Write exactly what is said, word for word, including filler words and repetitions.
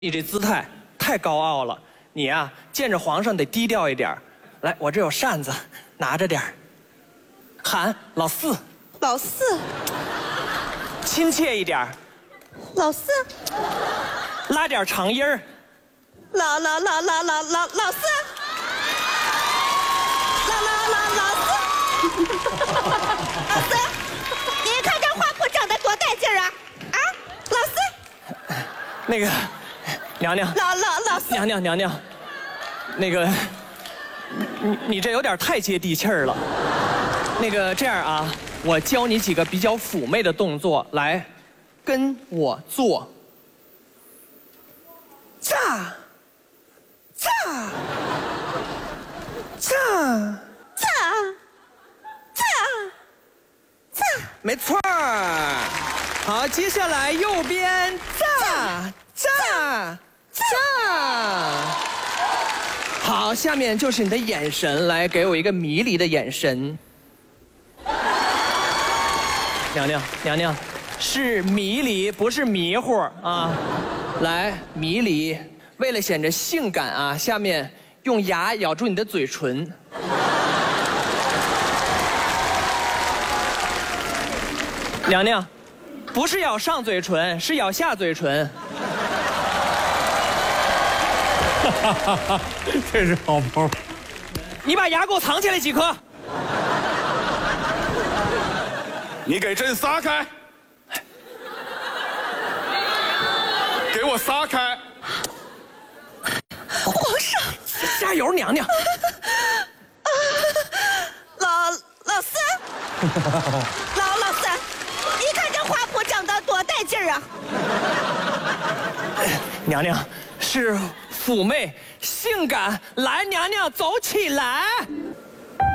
你这姿态太高傲了，你呀、啊、见着皇上得低调一点。来，我这有扇子，拿着点儿，喊老四， 老四， 亲切一点， 老四， 拉点长音儿， 老老老老老老老四，老老老老四，老四，你看这花圃整得多带劲儿啊！啊，老四， 那个。娘娘， 老老老四， 娘娘娘娘，那个，你你这有点太接地气儿了。那个这样啊，我教你几个比较妩媚的动作，来，跟我做。炸，炸，炸， 炸，炸，炸， 没错儿。好，接下来右边炸，炸。炸！好，下面就是你的眼神，来给我一个迷离的眼神。娘娘，娘娘，是迷离，不是迷糊啊！来，迷离，为了显着性感啊，下面用牙咬住你的嘴唇。娘娘，不是咬上嘴唇，是咬下嘴唇。 哈哈哈，这是好包。 你把牙给我藏起来几颗。 你给朕撒开！给我撒开！ 皇上， 加油，娘娘！ 老老四，老老四，你看这花圃整得多带劲儿啊！ 娘娘是妩媚性感，来，娘娘走起来！